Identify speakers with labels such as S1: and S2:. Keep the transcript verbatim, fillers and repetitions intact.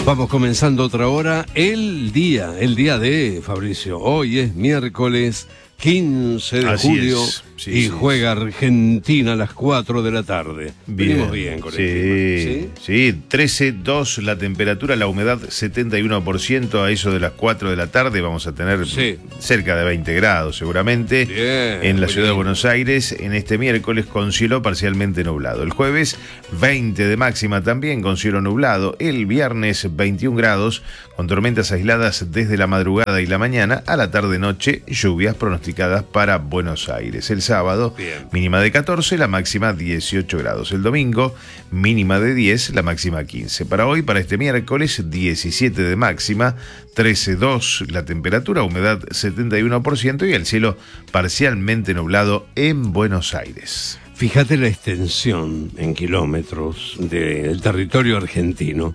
S1: Vamos comenzando otra hora, el día, el día de Fabricio. Hoy es miércoles quince de
S2: Así
S1: julio
S2: es. Sí,
S1: y
S2: sí,
S1: juega Argentina a las cuatro de la tarde.
S2: Bien.
S1: Venimos bien con
S2: sí,
S1: el clima, ¿sí?
S2: Sí, trece dos la temperatura, la humedad setenta y uno por ciento, a eso de las cuatro de la tarde vamos a tener
S1: Sí.
S2: cerca de veinte grados seguramente.
S1: Bien,
S2: en la
S1: muy
S2: ciudad de
S1: lindo.
S2: Buenos Aires en este miércoles con cielo parcialmente nublado. El jueves veinte de máxima también con cielo nublado. El viernes veintiún grados con tormentas aisladas desde la madrugada y la mañana. A la tarde-noche lluvias pronosticadas para Buenos Aires. El sábado
S1: Bien.
S2: mínima de catorce, la máxima dieciocho grados. El domingo mínima de diez, la máxima quince. Para hoy, para este miércoles, diecisiete de máxima, trece dos la temperatura, humedad setenta y uno por ciento y el cielo parcialmente nublado en Buenos Aires.
S1: Fíjate la extensión en kilómetros del territorio argentino.